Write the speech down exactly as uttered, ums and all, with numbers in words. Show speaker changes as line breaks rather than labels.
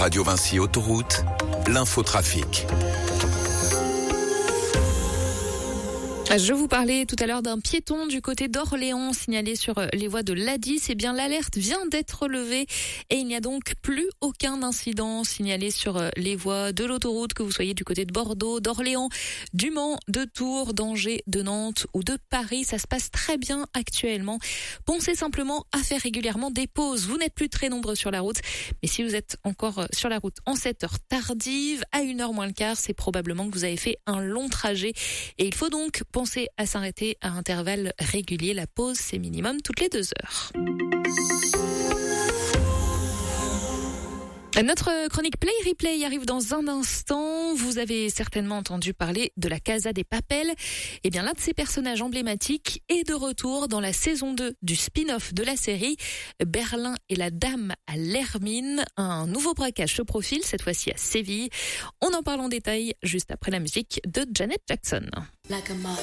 Radio Vinci Autoroute, l'infotrafic.
Je vous parlais tout à l'heure d'un piéton du côté d'Orléans signalé sur les voies de l'A dix. Eh bien, l'alerte vient d'être levée et il n'y a donc plus aucun incident signalé sur les voies de l'autoroute, que vous soyez du côté de Bordeaux, d'Orléans, du Mans, de Tours, d'Angers, de Nantes ou de Paris. Ça se passe très bien actuellement. Pensez simplement à faire régulièrement des pauses. Vous n'êtes plus très nombreux sur la route, mais si vous êtes encore sur la route en cette heure tardive, à une heure moins le quart, c'est probablement que vous avez fait un long trajet et il faut donc penser Pensez à s'arrêter à intervalles réguliers. La pause, c'est minimum toutes les deux heures. Notre chronique Play Replay arrive dans un instant. Vous avez certainement entendu parler de la Casa des Papel. Eh bien, l'un de ces personnages emblématiques est de retour dans la saison deux du spin-off de la série Berlin et la Dame à l'Hermine. Un nouveau braquage se profile, cette fois-ci à Séville. On en parle en détail juste après la musique de Janet Jackson.
Like a moth